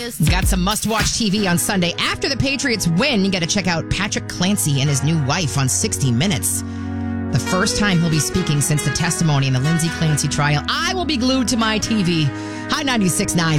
list. Got some must-watch TV on Sunday. After the Patriots win, you got to check out Patrick Clancy and his new wife on 60 Minutes. The first time he'll be speaking since the testimony in the Lindsay Clancy trial. I will be glued to my TV. Hi, 96.9.